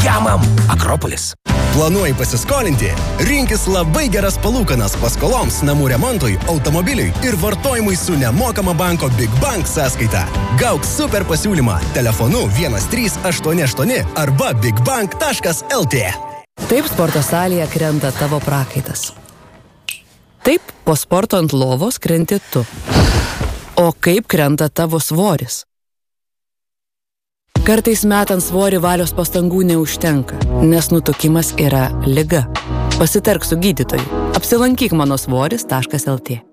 Jamam. Akropolis. Planuoji pasiskolinti? Rinkis labai geras palūkanas paskoloms, namų remontui, automobiliui ir vartojimui su nemokama banko Big Bank sąskaita. Gauk super pasiūlymą telefonu 1388 arba bigbank.lt. Taip sporto salėje krenta tavo prakaitas. Taip po sporto ant lovos krenti tu. O kaip krenta tavo svoris? Kartais metant svorį valios pastangų neužtenka, nes nutukimas yra liga. Pasitark su gydytoju. Apsilankyk manosvoris.lt.